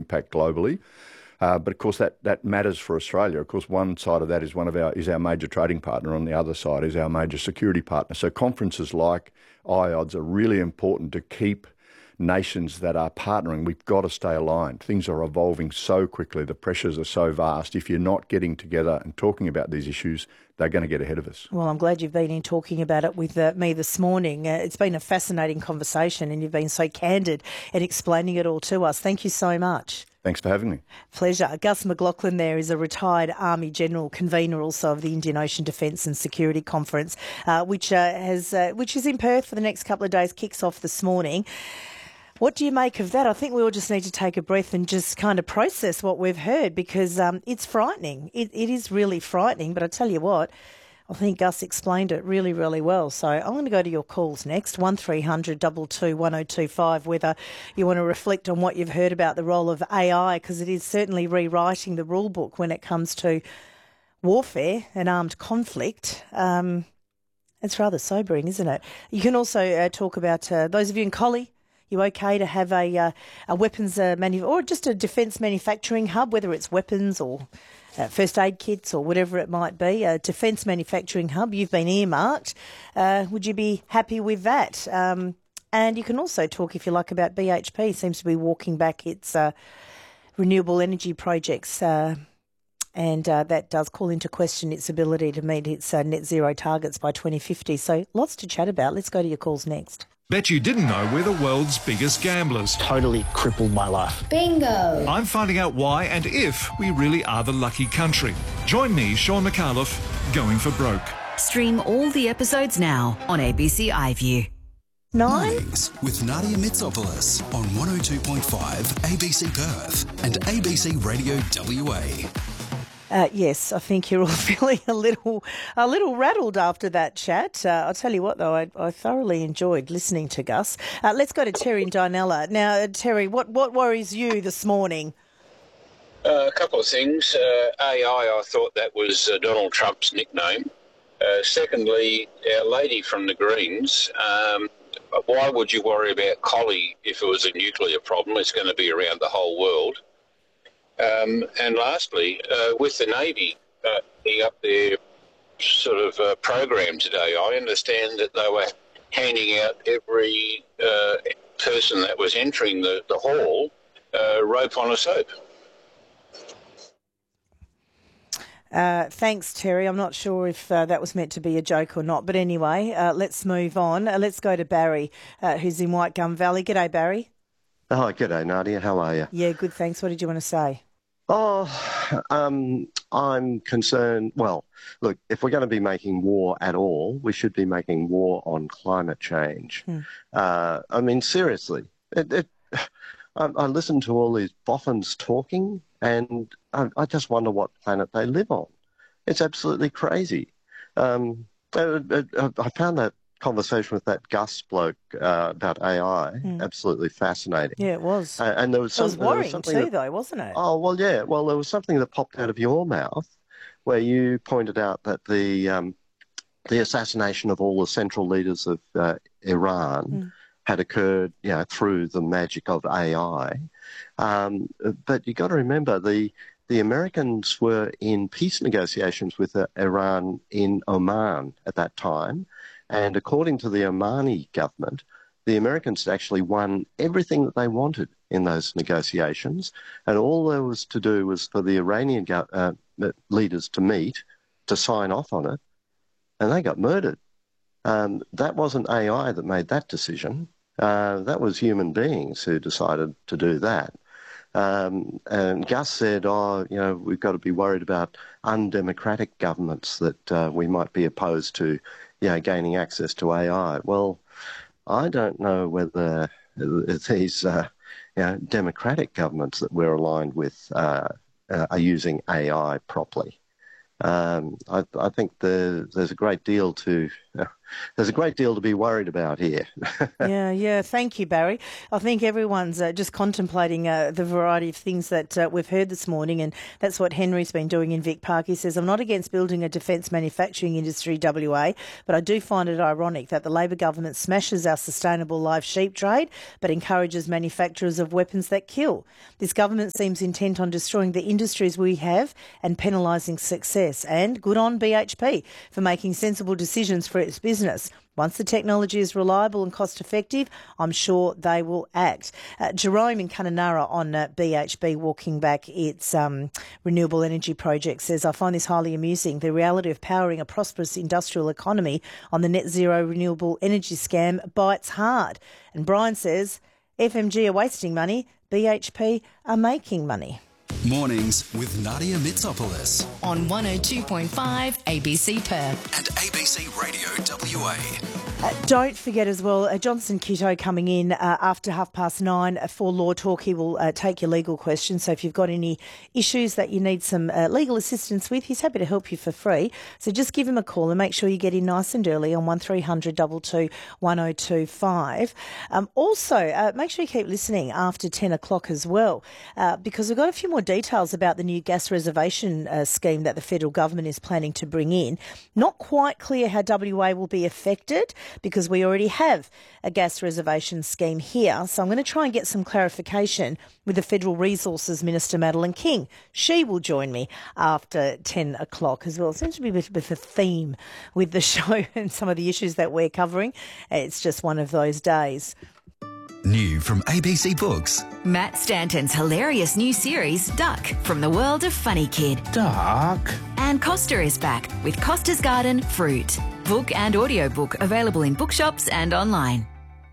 impact globally. But of course, that matters for Australia. Of course, one side of that is is our major trading partner. On the other side is our major security partner. So conferences like IODS are really important to keep nations that are partnering. We've got to stay aligned. Things are evolving so quickly. The pressures are so vast. If you're not getting together and talking about these issues, they're going to get ahead of us. Well, I'm glad you've been in talking about it with me this morning. It's been a fascinating conversation and you've been so candid in explaining it all to us. Thank you so much. Thanks for having me. Pleasure. Gus McLaughlin there is a retired Army General, convener also of the Indian Ocean Defence and Security Conference, which is in Perth for the next couple of days, kicks off this morning. What do you make of that? I think we all just need to take a breath and just kind of process what we've heard because it's frightening. It is really frightening, but I tell you what, I think Gus explained it really, really well. So I'm going to go to your calls next, 1300 22 1025, whether you want to reflect on what you've heard about the role of AI, because it is certainly rewriting the rule book when it comes to warfare and armed conflict. It's rather sobering, isn't it? You can also talk about those of you in Collie. You okay to have a weapons or just a defence manufacturing hub, whether it's weapons or first aid kits or whatever it might be, a defence manufacturing hub. You've been earmarked. Would you be happy with that? And you can also talk, if you like, about BHP. Seems to be walking back its renewable energy projects, and that does call into question its ability to meet its net zero targets by 2050. So lots to chat about. Let's go to your calls next. Bet you didn't know we're the world's biggest gamblers. Totally crippled my life. Bingo! I'm finding out why and if we really are the lucky country. Join me, Sean McAuliffe, Going for Broke. Stream all the episodes now on ABC iView. Mornings with Nadia Mitsopoulos on 102.5 ABC Perth and ABC Radio WA. Yes, I think you're all feeling a little rattled after that chat. I'll tell you what, though, I thoroughly enjoyed listening to Gus. Let's go to Terry and Dinella. Now, Terry, what worries you this morning? A couple of things. AI, I thought that was Donald Trump's nickname. Secondly, our lady from the Greens, why would you worry about Collie if it was a nuclear problem? It's going to be around the whole world. And lastly, with the Navy being up their sort of program today, I understand that they were handing out every person that was entering the hall rope on a soap. Thanks, Terry. I'm not sure if that was meant to be a joke or not, but anyway, let's move on. Let's go to Barry, who's in White Gum Valley. G'day, Barry. Hi, g'day, Nadia. How are you? Yeah, good, thanks. What did you want to say? I'm concerned. Well, look, if we're going to be making war at all, we should be making war on climate change. I mean, seriously, I listen to all these boffins talking, and I just wonder what planet they live on. It's absolutely crazy. I found that conversation with that Gus bloke about AI absolutely fascinating. Yeah, it was. And there was worrying too, though, wasn't it? Oh, well, yeah. Well, there was something that popped out of your mouth where you pointed out that the assassination of all the central leaders of Iran had occurred, through the magic of AI. But you got to remember the Americans were in peace negotiations with Iran in Oman at that time. And according to the Omani government, the Americans actually won everything that they wanted in those negotiations. And all there was to do was for the Iranian leaders to meet, to sign off on it, and they got murdered. That wasn't AI that made that decision. That was human beings who decided to do that. And Gus said, we've got to be worried about undemocratic governments that we might be opposed to, gaining access to AI. Well, I don't know whether these, democratic governments that we're aligned with are using AI properly. I think there's a great deal to there's a great deal to be worried about here. Yeah. Thank you, Barry. I think everyone's just contemplating the variety of things that we've heard this morning, and that's what Henry's been doing in Vic Park. He says, I'm not against building a defence manufacturing industry, WA, but I do find it ironic that the Labor government smashes our sustainable live sheep trade but encourages manufacturers of weapons that kill. This government seems intent on destroying the industries we have and penalising success. And good on BHP for making sensible decisions for its business. Once the technology is reliable and cost-effective, I'm sure they will act. Jerome in Kununurra on BHP walking back its renewable energy project says, I find this highly amusing. The reality of powering a prosperous industrial economy on the net zero renewable energy scam bites hard. And Brian says, FMG are wasting money, BHP are making money. Mornings with Nadia Mitsopoulos On 102.5 ABC Perth. and ABC Radio WA. Don't forget as well, Johnson Kitto coming in after 9:30 for Law Talk. He will take your legal questions. So if you've got any issues that you need some legal assistance with, he's happy to help you for free. So just give him a call and make sure you get in nice and early on 1300 22 1025. Also, make sure you keep listening after 10 o'clock as well, because we've got a few more details about the new gas reservation scheme that the federal government is planning to bring in. Not quite clear how WA will be affected, because we already have a gas reservation scheme here. So I'm going to try and get some clarification with the Federal Resources Minister, Madeleine King. She will join me after 10 o'clock as well. It seems to be a bit of a theme with the show and some of the issues that we're covering. It's just one of those days. New from ABC Books. Matt Stanton's hilarious new series, Duck, from the world of Funny Kid. Duck. And Costa is back with Costa's Garden Fruit. Book and audiobook available in bookshops and online.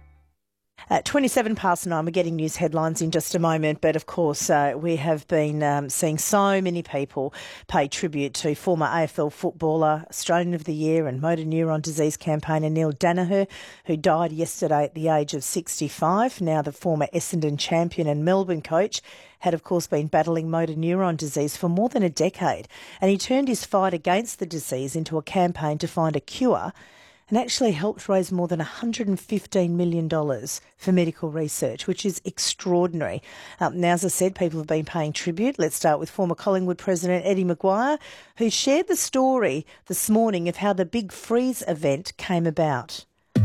9:27, we're getting news headlines in just a moment, but of course we have been seeing so many people pay tribute to former AFL footballer, Australian of the Year and motor neuron disease campaigner Neil Daniher, who died yesterday at the age of 65. Now the former Essendon champion and Melbourne coach had of course been battling motor neuron disease for more than a decade, and he turned his fight against the disease into a campaign to find a cure, and actually helped raise more than $115 million for medical research, which is extraordinary. Now, as I said, people have been paying tribute. Let's start with former Collingwood president Eddie Maguire, who shared the story this morning of how the Big Freeze event came about.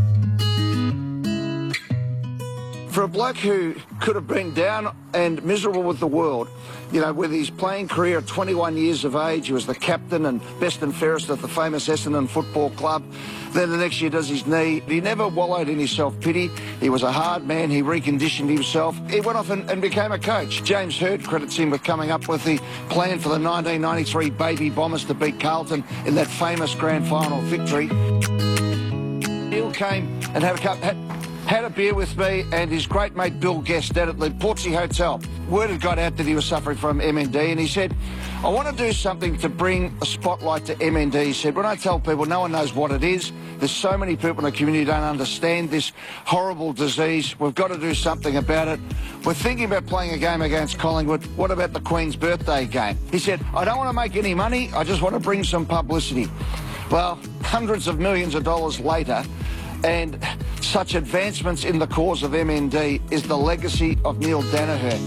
For a bloke who could have been down and miserable with the world, you know, with his playing career at 21 years of age, he was the captain and best and fairest at the famous Essendon Football Club. Then the next year does his knee. He never wallowed in his self-pity. He was a hard man. He reconditioned himself. He went off and became a coach. James Hird credits him with coming up with the plan for the 1993 Baby Bombers to beat Carlton in that famous grand final victory. Neil came and had a beer with me and his great mate Bill Guest down at the Portsea Hotel. Word had got out that he was suffering from MND, and he said, I want to do something to bring a spotlight to MND. He said, when I tell people no one knows what it is, there's so many people in the community who don't understand this horrible disease. We've got to do something about it. We're thinking about playing a game against Collingwood. What about the Queen's birthday game? He said, I don't want to make any money. I just want to bring some publicity. Well, hundreds of millions of dollars later, and such advancements in the cause of MND is the legacy of Neil Daniher.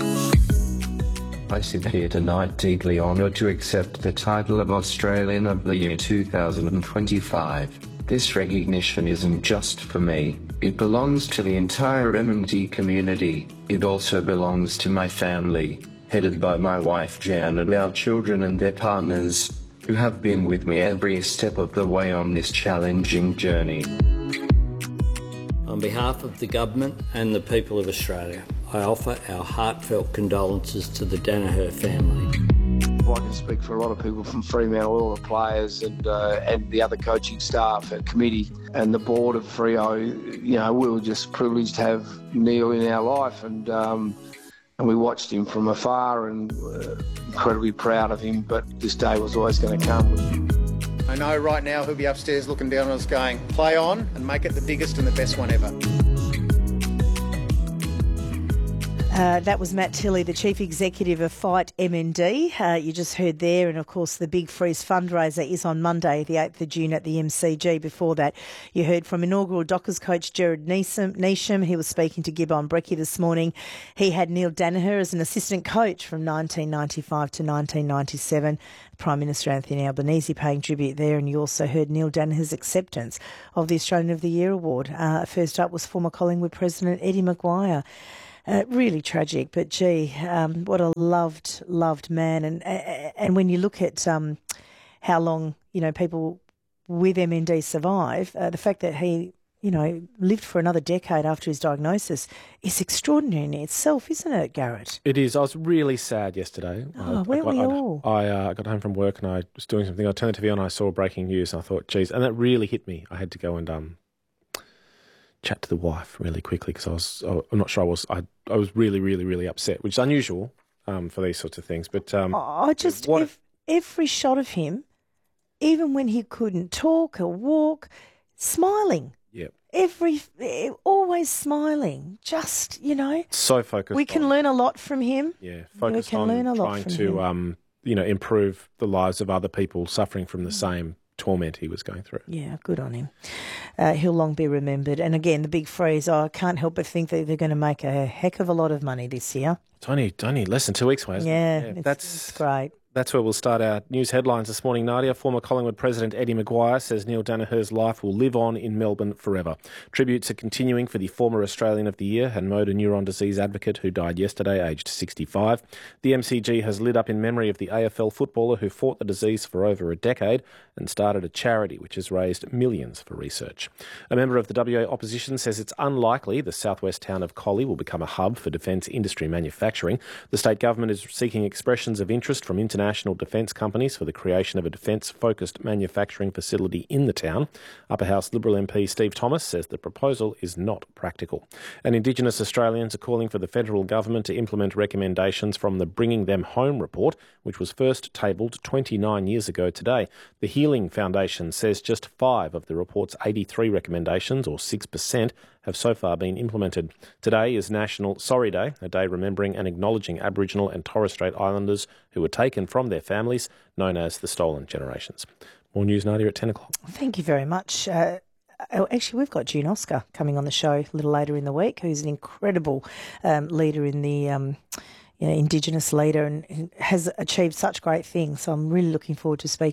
I sit here tonight deeply honoured to accept the title of Australian of the Year 2025. This recognition isn't just for me, it belongs to the entire MND community. It also belongs to my family, headed by my wife Jan and our children and their partners, who have been with me every step of the way on this challenging journey. On behalf of the government and the people of Australia, I offer our heartfelt condolences to the Daniher family. I can speak for a lot of people from Fremantle, all the players and the other coaching staff and committee and the board of Freo. You know, we were just privileged to have Neil in our life, and we watched him from afar and incredibly proud of him, but this day was always going to come. I know right now he'll be upstairs looking down on us going, play on and make it the biggest and the best one ever. That was Matt Tilley, the Chief Executive of Fight MND. You just heard there, and of course the Big Freeze fundraiser is on Monday, the 8th of June at the MCG. Before that, you heard from inaugural Dockers coach Jared Neesham. He was speaking to Gibbon Brecky this morning. He had Neil Danaher as an assistant coach from 1995 to 1997. Prime Minister Anthony Albanese paying tribute there, and you also heard Neil Danaher's acceptance of the Australian of the Year award. First up was former Collingwood President Eddie Maguire. Really tragic, but gee, what a loved man. And when you look at how long, people with MND survive, the fact that he, lived for another decade after his diagnosis is extraordinary in itself, isn't it, Garrett? It is. I was really sad yesterday. Weren't we all? I got home from work and I was doing something. I turned the TV on and I saw breaking news and I thought, geez, and that really hit me. I had to go and chat to the wife really quickly because I'm not sure I was really, really, really upset, which is unusual for these sorts of things. But every shot of him, even when he couldn't talk or walk, smiling. Yep. Always smiling. Just so focused. We can learn a lot from him. Yeah, focused on trying to improve the lives of other people suffering from the same torment he was going through. Yeah, good on him. He'll long be remembered. And again, the Big Freeze, I can't help but think that they're going to make a heck of a lot of money this year. It's only less than 2 weeks away, isn't it? Yeah, it's great. That's where we'll start our news headlines this morning, Nadia. Former Collingwood President Eddie Maguire says Neil Danaher's life will live on in Melbourne forever. Tributes are continuing for the former Australian of the Year and motor neuron disease advocate who died yesterday, aged 65. The MCG has lit up in memory of the AFL footballer who fought the disease for over a decade and started a charity which has raised millions for research. A member of the WA opposition says it's unlikely the southwest town of Collie will become a hub for defence industry manufacturing. The state government is seeking expressions of interest from international defence companies for the creation of a defence-focused manufacturing facility in the town. Upper House Liberal MP Steve Thomas says the proposal is not practical. And Indigenous Australians are calling for the federal government to implement recommendations from the Bringing Them Home report, which was first tabled 29 years ago today. The Healing Foundation says just 5 of the report's 83 recommendations, or 6%, have so far been implemented. Today is National Sorry Day, a day remembering and acknowledging Aboriginal and Torres Strait Islanders who were taken from their families, known as the Stolen Generations. More news, Nadia, at 10 o'clock. Thank you very much. Actually, we've got June Oscar coming on the show a little later in the week, who's an incredible leader in the Indigenous leader and has achieved such great things. So I'm really looking forward to speaking